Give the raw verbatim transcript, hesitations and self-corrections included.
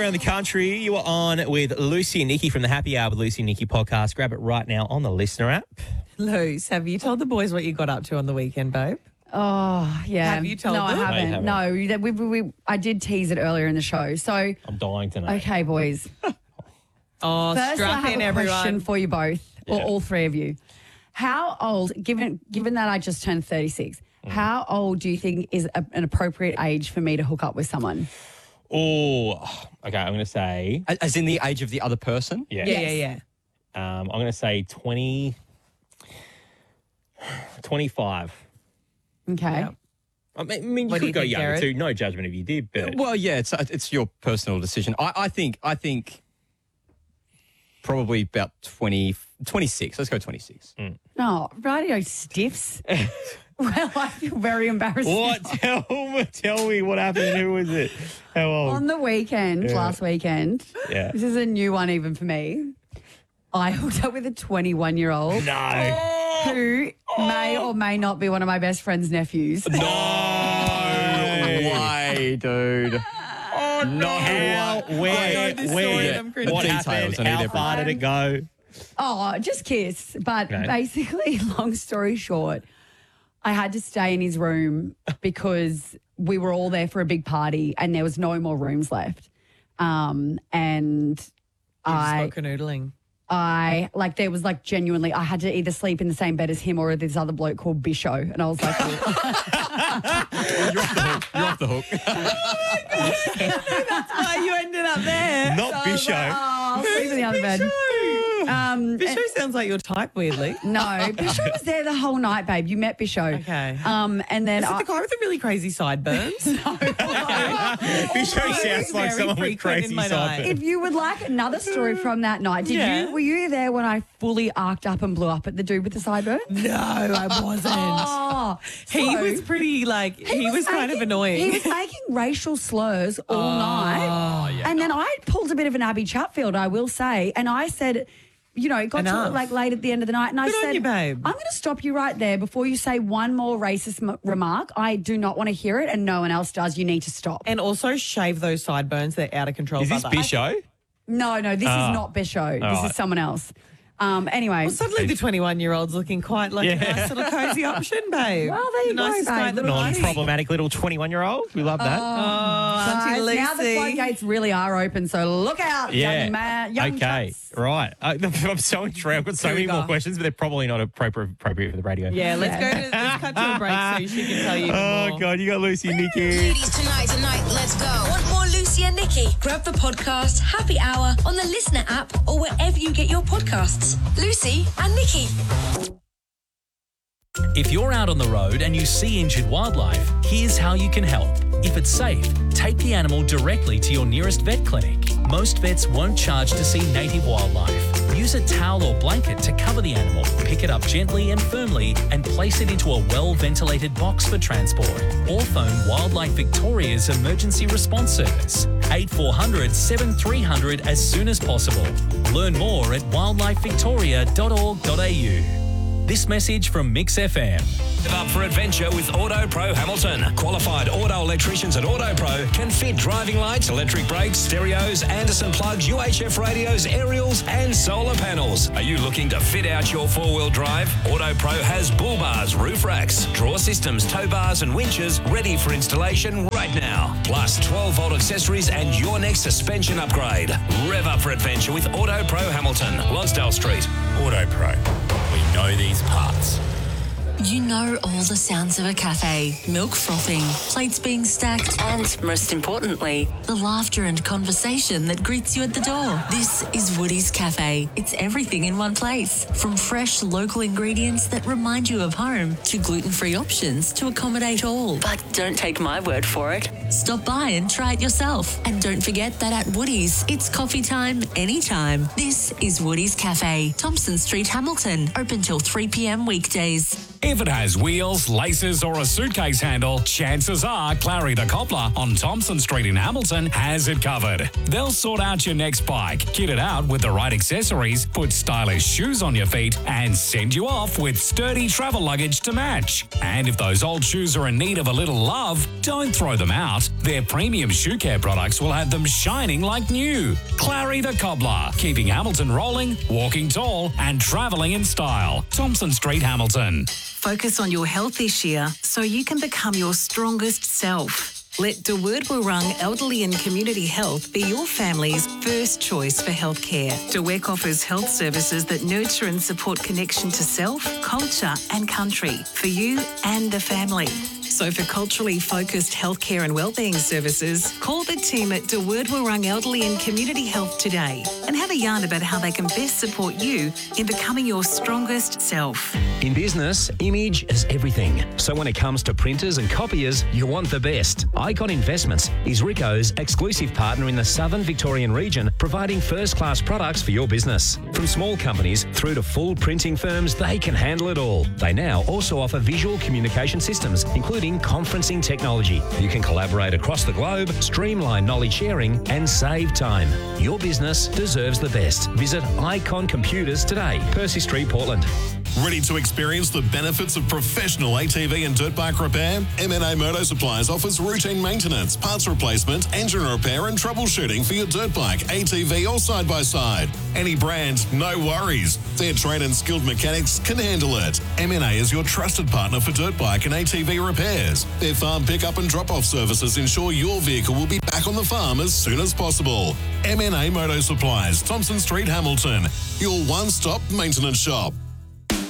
around the country. You are on with Lucy and Nikki from the Happy Hour with Lucy and Nikki podcast. Grab it right now on the Listener app. Luce, have you told the boys what you got up to on the weekend, babe? Oh, yeah. Have you told no, them? I haven't. No, you No, we, we, we, I did tease it earlier in the show. So, I'm dying to know. okay, boys. Oh, First, I strap have in, a everyone. question for you both, or Yeah. all three of you. How old, given given that I just turned thirty-six, Mm. how old do you think is a, an appropriate age for me to hook up with someone? Oh, okay. I'm going to say, As in the age of the other person? yeah. Yeah, Yes. yeah, yeah. Um, I'm going to say twenty, twenty-five. Okay. Yeah. I mean, I mean you What do could you go think, younger Jared? too. No judgment if you did, but Well, yeah, it's it's your personal decision. I, I think I think probably about twenty, twenty-six. Let's go twenty-six. No, radio stiffs. Well, I feel very embarrassed. what? now. tell me, tell me what happened. Who was it? How old? On the weekend, Yeah. last weekend, Yeah. this is a new one even for me. I hooked up with a twenty-one-year-old No. who may or may not be one of my best friend's nephews. No way, dude. Oh, no. How, where, I know this story where, and I'm cringing. what Details, happened? I need How everything. far did it go? Oh, just kiss. But Okay. basically, long story short, I had to stay in his room because we were all there for a big party and there was no more rooms left. Um, and You just I, got canoodling. I, like, there was like genuinely, I had to either sleep in the same bed as him or this other bloke called Bisho. And I was like, You're off the hook. You're off the hook. Oh, you ended up there. Not I was Bisho. like, oh, I'll sleep in the other bed. Um, Bisho sounds like your type, weirdly. no, Bisho was there the whole night, babe. You met Bisho. Okay. Um, and then Is it I, the guy with the really crazy sideburns? Bisho sounds like very someone with frequent in crazy my night. sideburns. if you would like another story from that night, did Yeah. you were you there when I fully arced up and blew up at the dude with the sideburns? No, I wasn't. Oh, He so- was pretty, like, he, was, kind of making- annoying. He was making racial slurs all night. And then I pulled a bit of an Abby Chatfield, I will say, and I said, you know, it got Enough. to like late at the end of the night, and I Good on said, you, babe. I'm going to stop you right there before you say one more racist m- remark. I do not want to hear it, and no one else does. You need to stop. And also shave those sideburns. They're out of control. Is this brother. Bisho? No, no, this Ah. is not Bisho. This right. is someone else. Um, anyway, Well, suddenly the twenty-one-year-old's looking quite like a Yeah. nice little cozy option, babe. Well, there you the go, nicest guy in the babe. party. Non-problematic little twenty-one-year-old. We love that. Oh, guys, Auntie now the Lucy. floodgates really are open, so look out, Yeah. young man, young okay. cats. Right. Uh, I'm so intrigued. I've got so many Cougar. more questions, but they're probably not appropriate, appropriate for the radio. Yeah, let's go to let's cut to a break so she can tell you even Oh, more. God. You got Lucy and Nikki. Ladies, tonight, tonight, let's go. Want more Lucy and Nikki? Grab the podcast Happy Hour on the Listener app or wherever you get your podcasts. Lucy and Nikki. If you're out on the road and you see injured wildlife, here's how you can help. If it's safe, take the animal directly to your nearest vet clinic. Most vets won't charge to see native wildlife. Use a towel or blanket to cover the animal, pick it up gently and firmly, and place it into a well-ventilated box for transport. Or phone Wildlife Victoria's Emergency Response Service, eight four hundred, seven three hundred as soon as possible. Learn more at wildlife victoria dot org dot a u. This message from Mix F M. Live up for adventure with Auto Pro Hamilton. Qualified auto electricians at Auto Pro can fit driving lights, electric brakes, stereos, Anderson plugs, U H F radios, aerials, and solar panels. Are you looking to fit out your four-wheel drive? Auto Pro has bull bars, roof racks, drawer systems, tow bars, and winches ready for installation right now. Plus twelve-volt accessories and your next suspension upgrade. Rev up for adventure with Auto Pro Hamilton, Lonsdale Street. Auto Pro. We know these parts. You know all the sounds of a cafe. Milk frothing, plates being stacked, and, most importantly, the laughter and conversation that greets you at the door. This is Woody's Cafe. It's everything in one place. From fresh local ingredients that remind you of home to gluten-free options to accommodate all. But don't take my word for it. Stop by and try it yourself. And don't forget that at Woody's, it's coffee time anytime. This is Woody's Cafe, Thompson Street, Hamilton. Open till three p.m. weekdays. If it has wheels, laces or a suitcase handle, chances are Clary the Cobbler on Thompson Street in Hamilton has it covered. They'll sort out your next bike, kit it out with the right accessories, put stylish shoes on your feet and send you off with sturdy travel luggage to match. And if those old shoes are in need of a little love, don't throw them out. Their premium shoe care products will have them shining like new. Clary the Cobbler, keeping Hamilton rolling, walking tall and travelling in style. Thompson Street, Hamilton. Focus on your health this year so you can become your strongest self. Let De Word Warung Elderly and Community Health be your family's first choice for healthcare. De Wek offers health services that nurture and support connection to self, culture and country for you and the family. So for culturally focused healthcare and wellbeing services, call the team at De Word Warung Elderly and Community Health today and have a yarn about how they can best support you in becoming your strongest self. In business, image is everything. So when it comes to printers and copiers, you want the best. Icon Investments is Ricoh's exclusive partner in the Southern Victorian region, providing first-class products for your business. From small companies through to full printing firms, they can handle it all. They now also offer visual communication systems, including conferencing technology. You can collaborate across the globe, streamline knowledge sharing, and save time. Your business deserves the best. Visit Icon Computers today, Percy Street, Portland. Ready to experience the benefits of professional A T V and dirt bike repair? M N A Motor Supplies offers routine maintenance, parts replacement, engine repair and troubleshooting for your dirt bike, A T V or side-by-side. Any brand, no worries. Their trained and skilled mechanics can handle it. M N A is your trusted partner for dirt bike and A T V repairs. Their farm pickup and drop-off services ensure your vehicle will be back on the farm as soon as possible. M N A Motor Supplies, Thompson Street, Hamilton. Your one-stop maintenance shop.